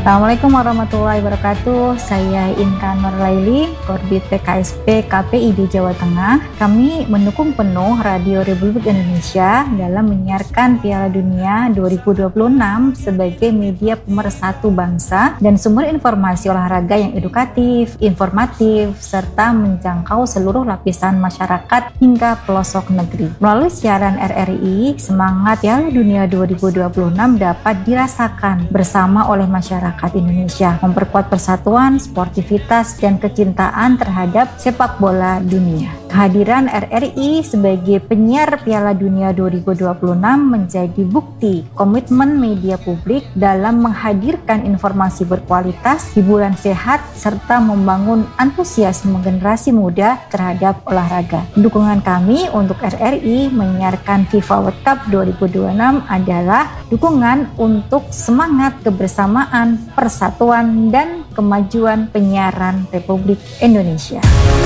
Assalamualaikum warahmatullahi wabarakatuh. Saya Inka Nurlaili, Korbit PKSP KPID Jawa Tengah. Kami mendukung penuh Radio Republik Indonesia dalam menyiarkan Piala Dunia 2026 sebagai media pemersatu bangsa dan sumber informasi olahraga yang edukatif, informatif, serta menjangkau seluruh lapisan masyarakat hingga pelosok negeri. Melalui siaran RRI, semangat Piala Dunia 2026 dapat dirasakan bersama oleh masyarakat Indonesia, memperkuat persatuan, sportivitas, dan kecintaan terhadap sepak bola dunia. Kehadiran RRI sebagai penyiar Piala Dunia 2026 menjadi bukti komitmen media publik dalam menghadirkan informasi berkualitas, hiburan sehat, serta membangun antusiasme generasi muda terhadap olahraga. Dukungan kami untuk RRI menyiarkan FIFA World Cup 2026 adalah dukungan untuk semangat kebersamaan, persatuan, dan kemajuan penyiaran Republik Indonesia.